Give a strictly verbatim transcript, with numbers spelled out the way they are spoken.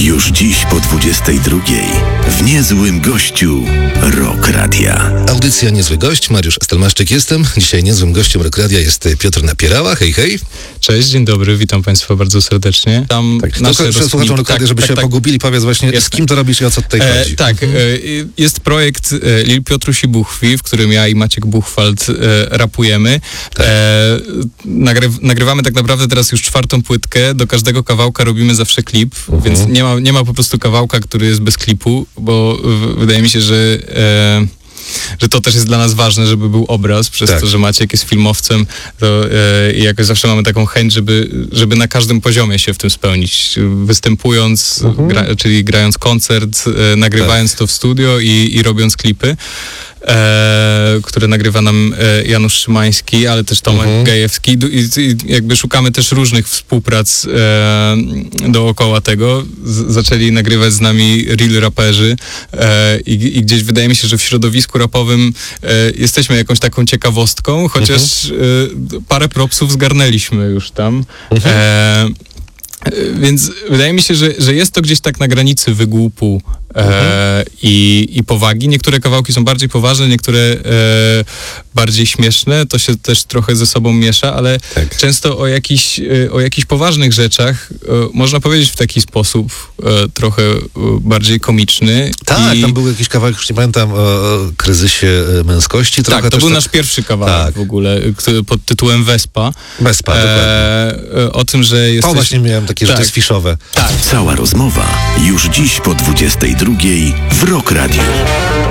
Już dziś po dwudziestej drugiej w Niezłym Gościu Rock Radia. Audycja Niezły Gość, Mariusz Stelmaszczyk jestem. Dzisiaj niezłym gościem Rock Radia jest Piotr Napierała. Hej, hej. Cześć, dzień dobry, witam Państwa bardzo serdecznie. Tam tak, nasze roz... słuchaczom Rock Radia, żeby tak, się tak, pogubili, powiedz właśnie, jest. Z kim to robisz i o co tutaj e, chodzi. Tak, mhm. e, jest projekt e, Lil Piotruś i Buchwi, w którym ja i Maciek Buchwald e, rapujemy. Tak. E, nagry, nagrywamy tak naprawdę teraz już czwartą płytkę, do każdego kawałka robimy zawsze klip, mhm. więc nie ma, nie ma po prostu kawałka, który jest bez klipu, bo w, wydaje mi się, że e, że to też jest dla nas ważne, żeby był obraz, przez tak. to, że Maciek jest filmowcem, to e, i jakoś zawsze mamy taką chęć, żeby, żeby na każdym poziomie się w tym spełnić. Występując, mhm. gra, czyli grając koncert, e, nagrywając tak. to w studio i, i robiąc klipy. E, które nagrywa nam e, Janusz Szymański, ale też Tomek uh-huh. Gajewski I, i jakby szukamy też różnych współprac e, dookoła tego. Z, zaczęli nagrywać z nami real raperzy e, i, i gdzieś wydaje mi się, że w środowisku rapowym e, jesteśmy jakąś taką ciekawostką, chociaż uh-huh. e, parę propsów zgarnęliśmy już tam. Uh-huh. E, Więc wydaje mi się, że, że jest to gdzieś tak na granicy wygłupu e, mhm. i, i powagi. Niektóre kawałki są bardziej poważne, niektóre e, bardziej śmieszne. To się też trochę ze sobą miesza, ale tak. często o jakichś, o jakichś poważnych rzeczach e, można powiedzieć w taki sposób e, trochę e, bardziej komiczny. Tak, I... tam był jakiś kawałek, już nie pamiętam, o, o kryzysie męskości. Tak, to był tak... nasz pierwszy kawałek tak. w ogóle, który, pod tytułem Wespa. Wespa, e, dokładnie. O tym, że jesteś... To właśnie miałem takie tak. rzeczy sfiszowe. Tak. Cała rozmowa już dziś po dwudziestej drugiej w Rock Radio.